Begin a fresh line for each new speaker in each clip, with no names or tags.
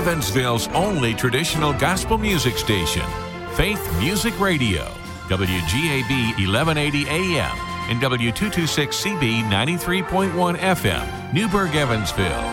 Evansville's only traditional gospel music station, Faith Music Radio, WGAB 1180 AM and W226CB 93.1 FM, Newburgh, Evansville.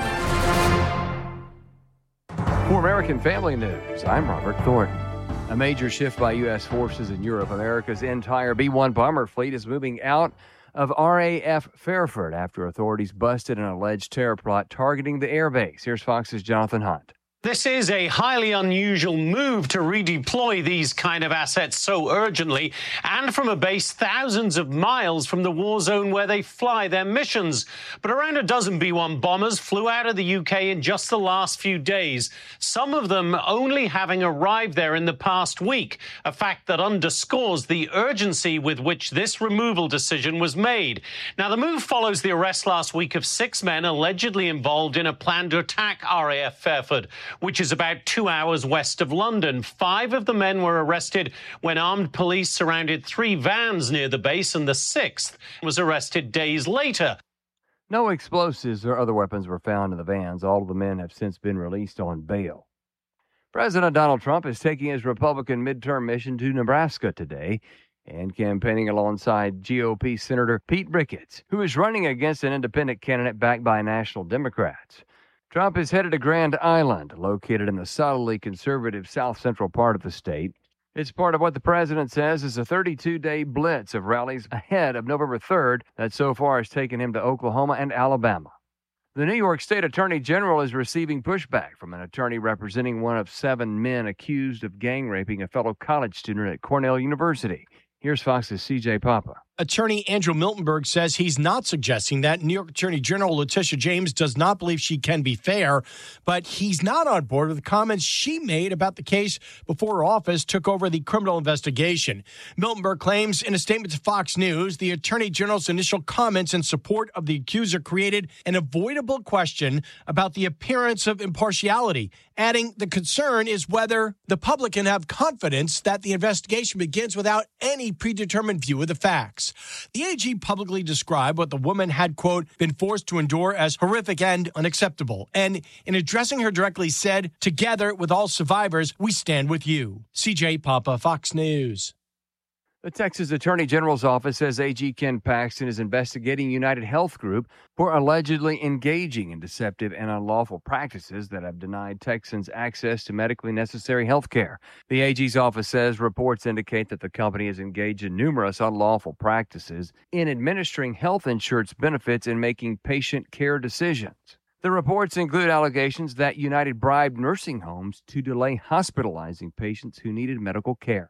For American Family News, I'm Robert Thornton. A major shift by U.S. forces in Europe. America's entire B-1 bomber fleet is moving out of RAF Fairford after authorities busted an alleged terror plot targeting the airbase. Here's Fox's Jonathan Hunt.
This is a highly unusual move to redeploy these kind of assets so urgently and from a base thousands of miles from the war zone where they fly their missions. But around a dozen B-1 bombers flew out of the UK in just the last few days, some of them only having arrived there in the past week, a fact that underscores the urgency with which this removal decision was made. Now, the move follows the arrest last week of 6 men allegedly involved in a plan to attack RAF Fairford, which is about 2 hours west of London. 5 of the men were arrested when armed police surrounded 3 vans near the base, and the 6th was arrested days later.
No explosives or other weapons were found in the vans. All of the men have since been released on bail. President Donald Trump is taking his Republican midterm mission to Nebraska today and campaigning alongside GOP Senator Pete Ricketts, who is running against an independent candidate backed by national Democrats. Trump is headed to Grand Island, located in the solidly conservative south-central part of the state. It's part of what the president says is a 32-day blitz of rallies ahead of November 3rd that so far has taken him to Oklahoma and Alabama. The New York State Attorney General is receiving pushback from an attorney representing one of 7 men accused of gang raping a fellow college student at Cornell University. Here's Fox's CJ Papa.
Attorney Andrew Miltenberg says he's not suggesting that. New York Attorney General Letitia James does not believe she can be fair, but he's not on board with the comments she made about the case before her office took over the criminal investigation. Miltenberg claims in a statement to Fox News, the Attorney General's initial comments in support of the accuser created an avoidable question about the appearance of impartiality, adding the concern is whether the public can have confidence that the investigation begins without any predetermined view of the facts. The AG publicly described what the woman had, quote, been forced to endure as horrific and unacceptable. And in addressing her directly said, together with all survivors, we stand with you. CJ Papa, Fox News.
The Texas Attorney General's office says AG Ken Paxton is investigating United Health Group for allegedly engaging in deceptive and unlawful practices that have denied Texans access to medically necessary health care. The AG's office says reports indicate that the company has engaged in numerous unlawful practices in administering health insurance benefits and making patient care decisions. The reports include allegations that United bribed nursing homes to delay hospitalizing patients who needed medical care.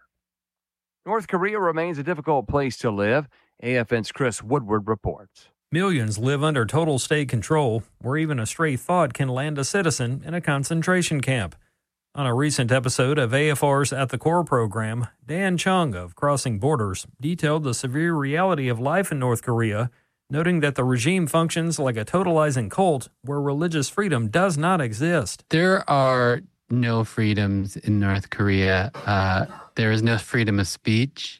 North Korea remains a difficult place to live. AFN's Chris Woodward reports.
Millions live under total state control, where even a stray thought can land a citizen in a concentration camp. On a recent episode of AFR's At the Core program, Dan Chung of Crossing Borders detailed the severe reality of life in North Korea, noting that the regime functions like a totalizing cult where religious freedom does not exist.
There are no freedoms in North Korea. There is no freedom of speech.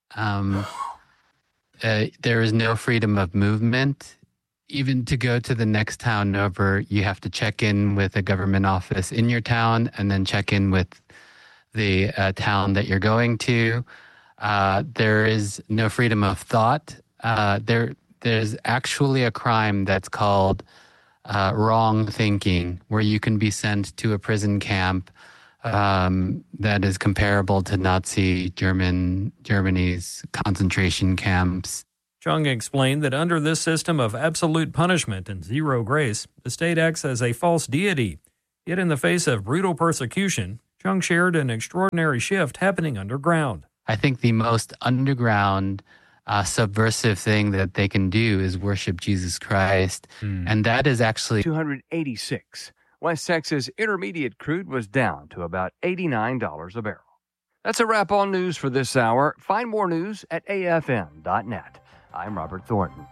There is no freedom of movement. Even to go to the next town over, you have to check in with a government office in your town and then check in with the town that you're going to. There is no freedom of thought. There's actually a crime that's called wrong thinking, where you can be sent to a prison camp that is comparable to Nazi Germany's concentration camps.
Chung explained that under this system of absolute punishment and zero grace, the state acts as a false deity. Yet in the face of brutal persecution, Chung shared an extraordinary shift happening underground.
I think the most underground subversive thing that they can do is worship Jesus Christ. And that is actually
286. West Texas Intermediate crude was down to about $89 a barrel. That's a wrap on news for this hour. Find more news at afm.net. I'm Robert Thornton.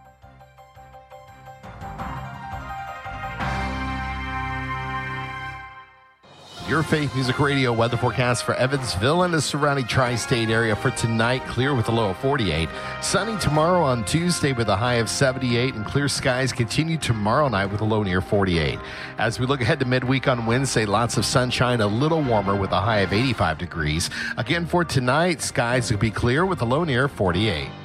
Your Faith Music Radio weather forecast for Evansville and the surrounding tri-state area for tonight. Clear with a low of 48. Sunny tomorrow on Tuesday with a high of 78. And clear skies continue tomorrow night with a low near 48. As we look ahead to midweek on Wednesday, lots of sunshine, a little warmer with a high of 85 degrees. Again for tonight, skies will be clear with a low near 48.